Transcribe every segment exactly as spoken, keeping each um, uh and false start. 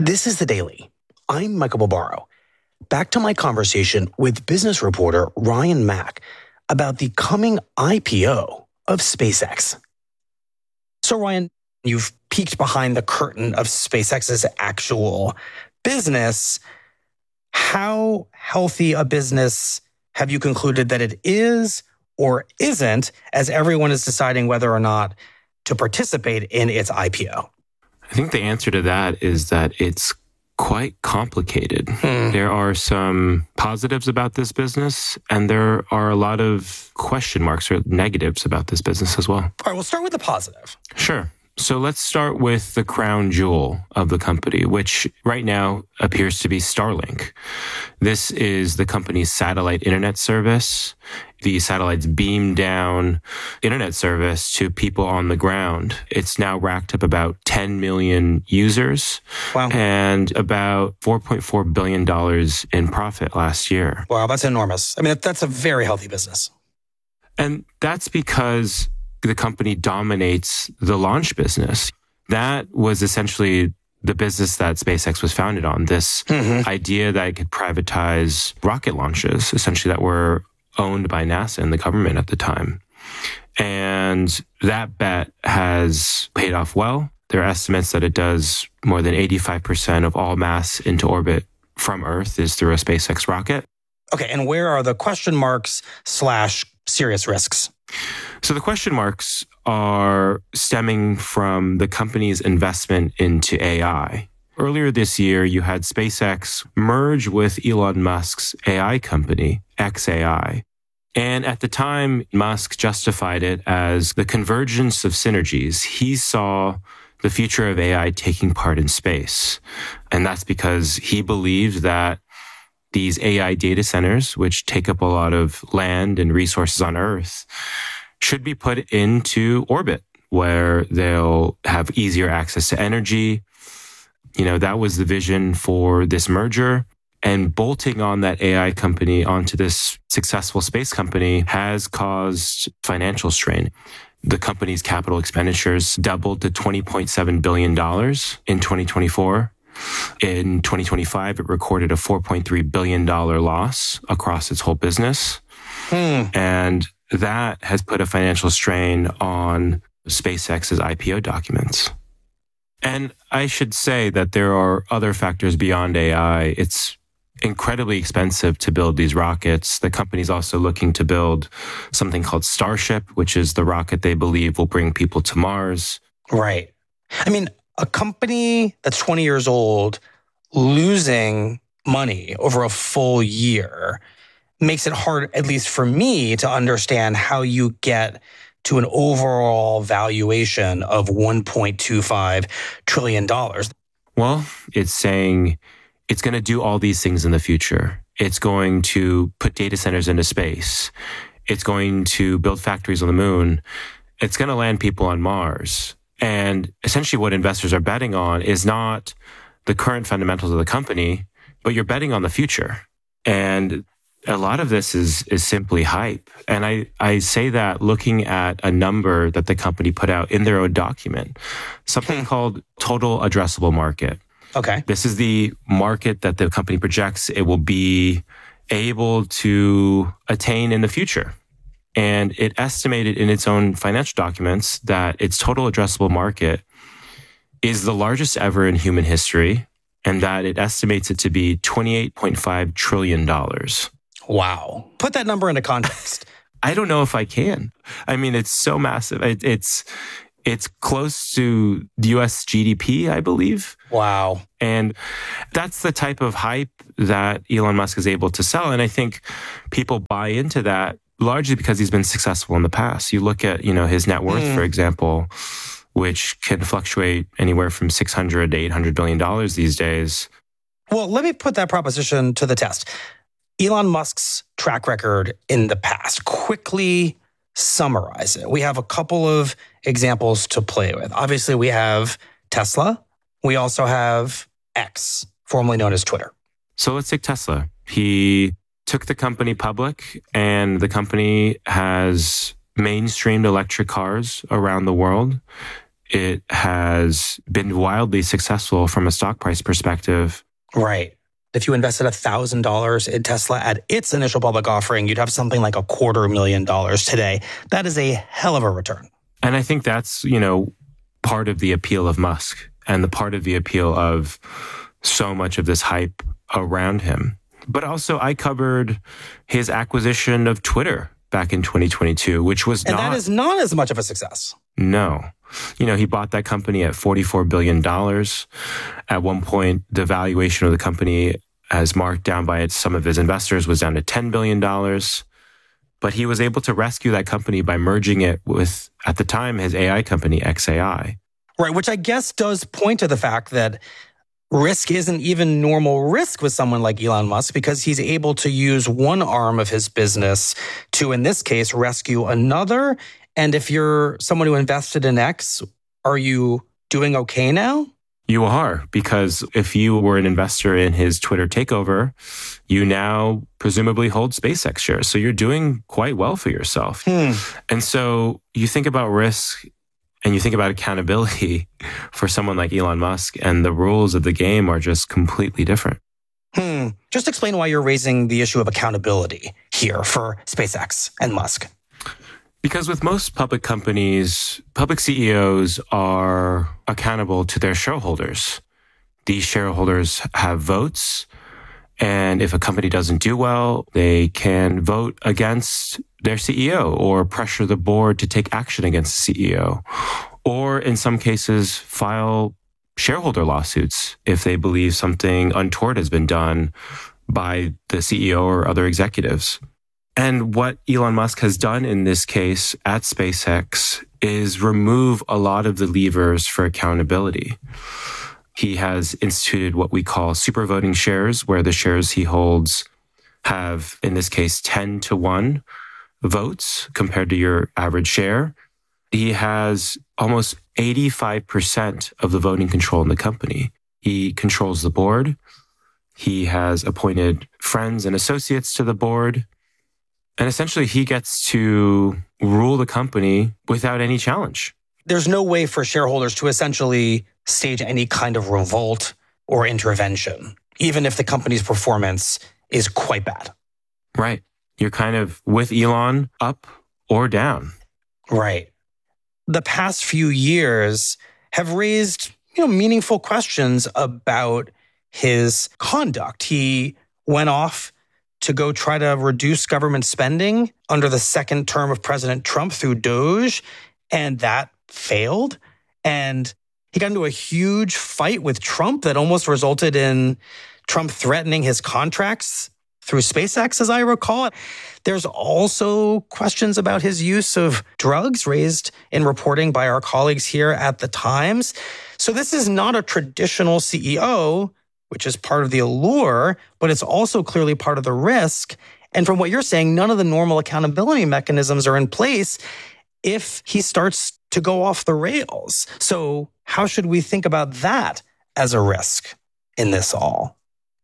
This is The Daily. I'm Michael Barbaro. Back to my conversation with business reporter Ryan Mack about the coming I P O of SpaceX. So Ryan, you've peeked behind the curtain of SpaceX's actual business. How healthy a business have you concluded that it is or isn't, as everyone is deciding whether or not to participate in its I P O? I think the answer to that is that it's quite complicated. Hmm. There are some positives about this business, and there are a lot of question marks or negatives about this business as well. All right, we'll start with the positive. Sure. So let's start with the crown jewel of the company, which right now appears to be Starlink. This is the company's satellite internet service. The satellites beam down internet service to people on the ground. It's now racked up about ten million users. Wow. And about four point four billion dollars in profit last year. Wow, that's enormous. I mean, that's a very healthy business. And that's because the company dominates the launch business. That was essentially the business that SpaceX was founded on, this mm-hmm. idea that it could privatize rocket launches, essentially that were owned by NASA and the government at the time. And that bet has paid off well. There are estimates that it does more than eighty-five percent of all mass into orbit from Earth is through a SpaceX rocket. Okay, and where are the question marks slash serious risks? So the question marks are stemming from the company's investment into A I. Earlier this year, you had SpaceX merge with Elon Musk's A I company, X A I. And at the time, Musk justified it as the convergence of synergies. He saw the future of A I taking part in space. And that's because he believed that these A I data centers, which take up a lot of land and resources on Earth, should be put into orbit where they'll have easier access to energy. You know, that was the vision for this merger. And bolting on that A I company onto this successful space company has caused financial strain. The company's capital expenditures doubled to twenty point seven billion dollars in twenty twenty-four. In twenty twenty-five, it recorded a four point three billion dollars loss across its whole business. Hmm. And that has put a financial strain on SpaceX's I P O documents. And I should say that there are other factors beyond A I. It's incredibly expensive to build these rockets. The company's also looking to build something called Starship, which is the rocket they believe will bring people to Mars. Right. I mean, a company that's twenty years old losing money over a full year makes it hard, at least for me, to understand how you get to an overall valuation of one point two five trillion dollars. Well, it's saying it's going to do all these things in the future. It's going to put data centers into space. It's going to build factories on the moon. It's going to land people on Mars. And essentially what investors are betting on is not the current fundamentals of the company, but you're betting on the future. And a lot of this is is simply hype. And I, I say that looking at a number that the company put out in their own document, something called total addressable market. Okay. This is the market that the company projects it will be able to attain in the future. And it estimated in its own financial documents that its total addressable market is the largest ever in human history, and that it estimates it to be twenty-eight point five trillion dollars. Wow. Put that number into context. I don't know if I can. I mean, it's so massive. It, it's it's close to the U S G D P, I believe. Wow. And that's the type of hype that Elon Musk is able to sell. And I think people buy into that largely because he's been successful in the past. You look at, you know, his net worth, mm. for example, which can fluctuate anywhere from six hundred to eight hundred billion dollars these days. Well, let me put that proposition to the test. Elon Musk's track record in the past, quickly summarize it. We have a couple of examples to play with. Obviously, we have Tesla. We also have X, formerly known as Twitter. So let's take Tesla. He took the company public, and the company has mainstreamed electric cars around the world. it has been wildly successful from a stock price perspective. Right. If you invested one thousand dollars in Tesla at its initial public offering, you'd have something like a quarter million dollars today. That is a hell of a return. And I think that's, you know, part of the appeal of Musk and the part of the appeal of so much of this hype around him. But also I covered his acquisition of Twitter back in twenty twenty-two, which was and not... And that is not as much of a success. No. You know, he bought that company at forty-four billion dollars. At one point, the valuation of the company, as marked down by some of his investors, was down to ten billion dollars. But he was able to rescue that company by merging it with, at the time, his A I company, X A I. Right, which I guess does point to the fact that risk isn't even normal risk with someone like Elon Musk, because he's able to use one arm of his business to, in this case, rescue another. And if you're someone who invested in X, are you doing okay now? You are, because if you were an investor in his Twitter takeover, you now presumably hold SpaceX shares. So you're doing quite well for yourself. Hmm. And so you think about risk and you think about accountability for someone like Elon Musk, and the rules of the game are just completely different. Hmm. Just explain why you're raising the issue of accountability here for SpaceX and Musk. Because with most public companies, public C E Os are accountable to their shareholders. These shareholders have votes, and if a company doesn't do well, they can vote against their C E O or pressure the board to take action against the C E O, or in some cases, file shareholder lawsuits if they believe something untoward has been done by the C E O or other executives. And what Elon Musk has done in this case at SpaceX is remove a lot of the levers for accountability. He has instituted what we call super voting shares, where the shares he holds have, in this case, ten to one votes compared to your average share. He has almost eighty-five percent of the voting control in the company. He controls the board. He has appointed friends and associates to the board. And essentially, he gets to rule the company without any challenge. There's no way for shareholders to essentially stage any kind of revolt or intervention, even if the company's performance is quite bad. Right. You're kind of with Elon up or down. Right. The past few years have raised, you know, meaningful questions about his conduct. He went off to go try to reduce government spending under the second term of President Trump through Doge, and that failed. And he got into a huge fight with Trump that almost resulted in Trump threatening his contracts through SpaceX, as I recall. There's also questions about his use of drugs raised in reporting by our colleagues here at the Times. So this is not a traditional C E O, which is part of the allure, but it's also clearly part of the risk. And from what you're saying, none of the normal accountability mechanisms are in place if he starts to go off the rails. So how should we think about that as a risk in this all?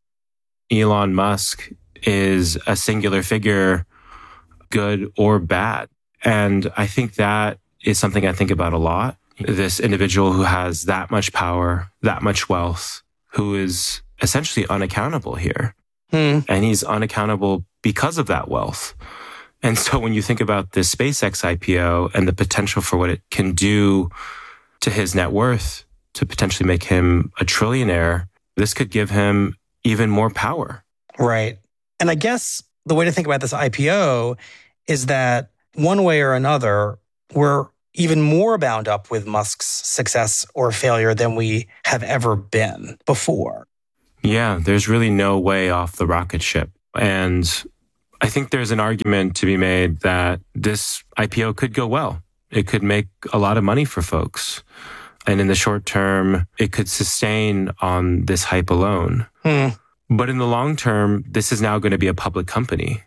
Elon Musk is a singular figure, good or bad. And I think that is something I think about a lot. This individual who has that much power, that much wealth, who is essentially unaccountable here. Hmm. And he's unaccountable because of that wealth. And so when you think about this SpaceX I P O and the potential for what it can do to his net worth, to potentially make him a trillionaire, this could give him even more power. Right. And I guess the way to think about this I P O is that one way or another, we're even more bound up with Musk's success or failure than we have ever been before. Yeah, there's really no way off the rocket ship. And I think there's an argument to be made that this I P O could go well. It could make a lot of money for folks. And in the short term, it could sustain on this hype alone. Hmm. But in the long term, this is now going to be a public company.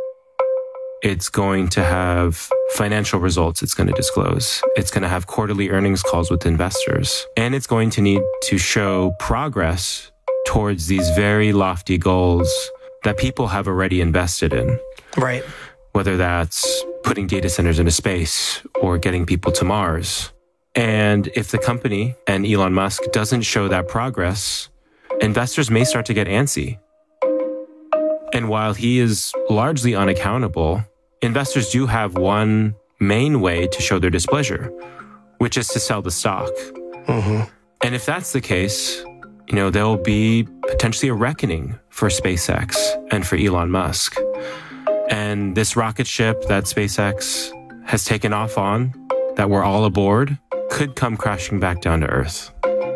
It's going to have financial results it's going to disclose. It's going to have quarterly earnings calls with investors. And it's going to need to show progress towards these very lofty goals that people have already invested in. Right. Whether that's putting data centers into space or getting people to Mars. And if the company and Elon Musk doesn't show that progress, investors may start to get antsy. And while he is largely unaccountable, investors do have one main way to show their displeasure, which is to sell the stock. Mm-hmm. And if that's the case, you know, there'll be potentially a reckoning for SpaceX and for Elon Musk. And this rocket ship that SpaceX has taken off on, that we're all aboard, could come crashing back down to Earth.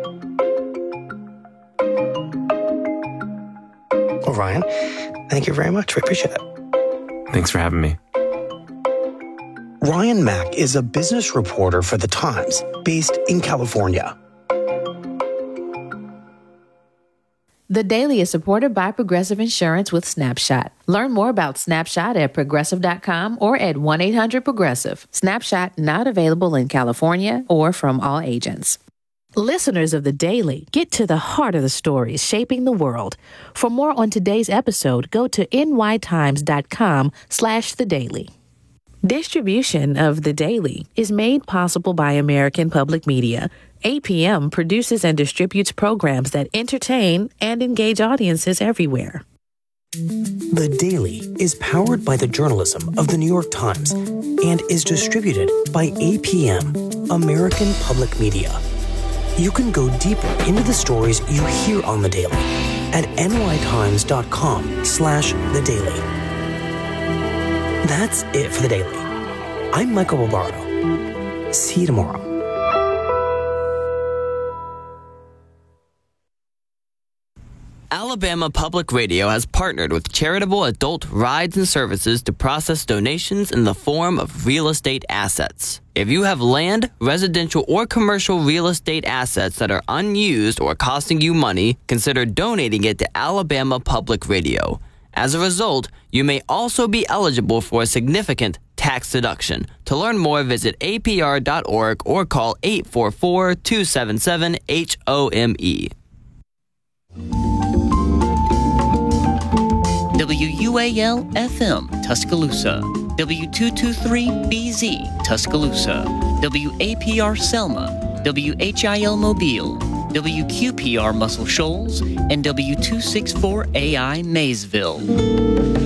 Well, Ryan, thank you very much. We appreciate it. Thanks for having me. Ryan Mack is a business reporter for The Times, based in California. The Daily is supported by Progressive Insurance with Snapshot. Learn more about Snapshot at progressive dot com or at one eight hundred progressive. Snapshot not available in California or from all agents. Listeners of The Daily, get to the heart of the stories shaping the world. For more on today's episode, go to n y times dot com slash the daily. Distribution of The Daily is made possible by American Public Media. A P M produces and distributes programs that entertain and engage audiences everywhere. The Daily is powered by the journalism of The New York Times and is distributed by A P M, American Public Media. You can go deeper into the stories you hear on The Daily at n y times dot com slash the daily. That's it for The Daily. I'm Michael Barbaro. See you tomorrow. Alabama Public Radio has partnered with Charitable Adult Rides and Services to process donations in the form of real estate assets. If you have land, residential, or commercial real estate assets that are unused or costing you money, consider donating it to Alabama Public Radio. As a result, you may also be eligible for a significant tax deduction. To learn more, visit a p r dot org or call eight four four, two seven seven, H O M E. W U A L F M, Tuscaloosa. W two twenty-three B Z, Tuscaloosa. W A P R Selma. W H I L Mobile. W Q P R Muscle Shoals. And W two sixty-four A I Maysville.